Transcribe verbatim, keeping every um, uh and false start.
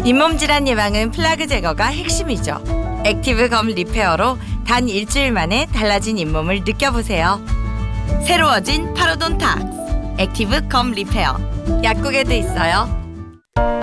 잇몸 질환 예방은 플라그 제거가 핵심이죠. 액티브 검 리페어로 단 일주일 만에 달라진 잇몸을 느껴보세요. 새로워진 파로돈탁스 액티브 검 리페어, 약국에도 있어요.